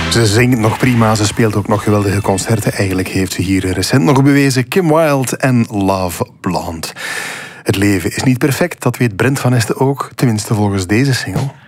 Ze zingt nog prima, ze speelt ook nog geweldige concerten. Eigenlijk heeft ze hier recent nog bewezen. Kim Wilde en Love Blonde. Het leven is niet perfect, dat weet Brent van Esten ook. Tenminste volgens deze single.